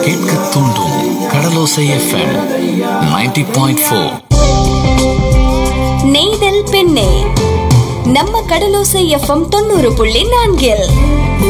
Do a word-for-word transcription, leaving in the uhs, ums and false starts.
கேட்க தூண்டும் கடலோசை FM ninety point four. நெய்தல் பெண்ணே நம்ம கடலோசை எஃப்எம் தொண்ணூறு புள்ளி நான்கில்